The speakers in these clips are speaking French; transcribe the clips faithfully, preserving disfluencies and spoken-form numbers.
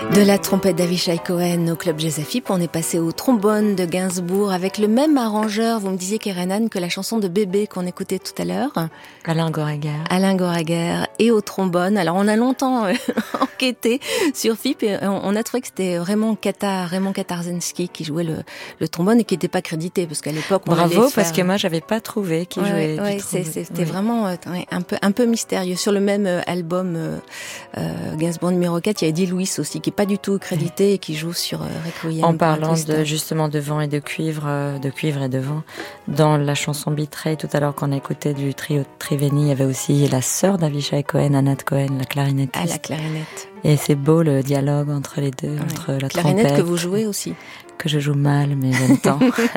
De la trompette d'Avishai Cohen au Club Jazz Afip, on est passé au trombone de Gainsbourg avec le même arrangeur. Vous me disiez, Kerenan, que la chanson de Bébé qu'on écoutait tout à l'heure. Alain Goraguer. Alain Goraguer et au trombone. Alors on a longtemps euh, enquêté sur F I P et on, on a trouvé que c'était Raymond Katar, Raymond Katarzinski qui jouait le, le trombone et qui n'était pas crédité parce qu'à l'époque on Bravo, allait faire... parce que moi j'avais pas trouvé qui ouais, jouait ouais, du trombone. C'était oui. vraiment euh, un peu un peu mystérieux. Sur le même euh, album euh, euh, Gainsbourg numéro quatre, il y a Eddie Louis aussi qui est pas du tout crédité et qui joue sur euh, Requiem. En parlant de justement de vent et de cuivre, euh, de cuivre et de vent, dans la chanson Betray tout à l'heure qu'on a écouté du trio Triveni, il y avait aussi la sœur d'Avishai Cohen, Anat Cohen, la clarinettiste. Ah, la clarinette. Et c'est beau le dialogue entre les deux, ouais. entre la clarinette trompette. Que vous jouez aussi. Que je joue mal, mais j'aime tant.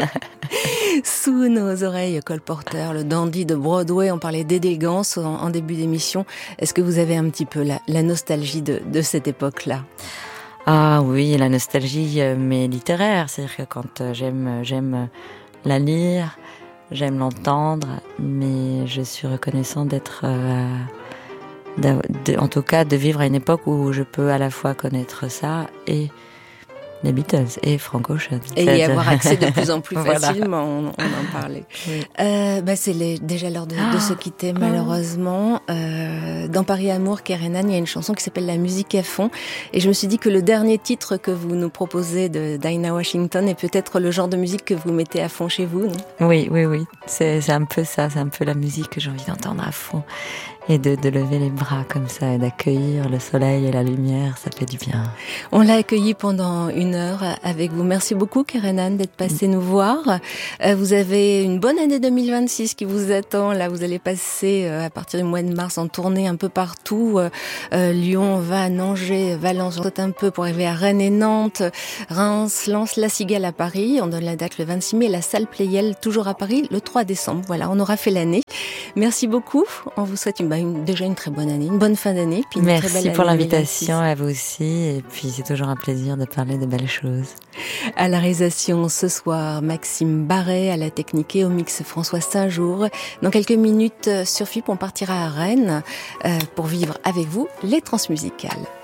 Sous nos oreilles, Cole Porter, le dandy de Broadway, on parlait d'élégance en, en début d'émission. Est-ce que vous avez un petit peu la, la nostalgie de, de cette époque-là? Ah oui, la nostalgie, mais littéraire. C'est-à-dire que quand j'aime, j'aime la lire, j'aime l'entendre, mais je suis reconnaissant d'être, euh, de, de, en tout cas, de vivre à une époque où je peux à la fois connaître ça et les Beatles et Frank Ocean. Et y avoir accès de plus en plus voilà. facilement, on, on en parlait. Oui. Euh, bah c'est les, déjà l'heure de, de se quitter, malheureusement. Euh, dans Paris Amour, Kerenan, il y a une chanson qui s'appelle La musique à fond. Et je me suis dit que le dernier titre que vous nous proposez de Dinah Washington est peut-être le genre de musique que vous mettez à fond chez vous, non? Oui, oui, oui. C'est, c'est un peu ça, c'est un peu la musique que j'ai envie d'entendre à fond. Et de, de lever les bras comme ça et d'accueillir le soleil et la lumière, ça fait du bien. On l'a accueilli pendant une heure avec vous. Merci beaucoup, Kerenan, d'être passé nous voir. Vous avez une bonne année deux mille vingt-six qui vous attend. Là, vous allez passer à partir du mois de mars en tournée un peu partout. Euh, Lyon, Vannes, Angers, Valence, on saute un peu pour arriver à Rennes et Nantes. Reims, Lens, La Cigale à Paris. On donne la date le vingt-six mai. La salle Playel, toujours à Paris, le trois décembre. Voilà, on aura fait l'année. Merci beaucoup. On vous souhaite une, bah, une, déjà une très bonne année, une bonne fin d'année. Puis une Merci très belle pour année l'invitation, à vous aussi. Et puis c'est toujours un plaisir de parler de belles choses. À la réalisation ce soir, Maxime Barret, à la technique et au mix François Saint-Jour. Dans quelques minutes sur F I P, on partira à Rennes euh, pour vivre avec vous les transmusicales.